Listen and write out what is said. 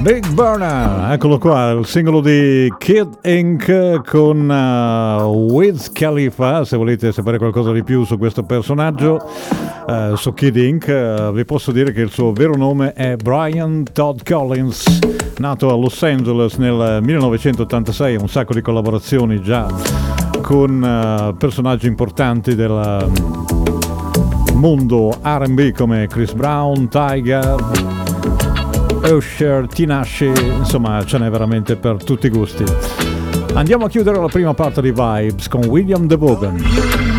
Big Burner, eccolo qua, il singolo di Kid Ink con Wiz Khalifa. Se volete sapere qualcosa di più su questo personaggio, su Kid Ink, vi posso dire che il suo vero nome è Brian Todd Collins, nato a Los Angeles nel 1986, un sacco di collaborazioni già con personaggi importanti del mondo R&B come Chris Brown, Tyga, Usher, Tinashe, insomma ce n'è veramente per tutti i gusti. Andiamo a chiudere la prima parte di Vibes con William DeVogan.